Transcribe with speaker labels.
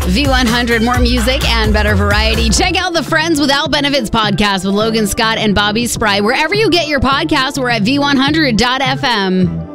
Speaker 1: V100, more music and better variety. Check out the Friends Without Benefits podcast with Logan Scott and Bobby Spry. Wherever you get your podcasts, we're at V100.fm.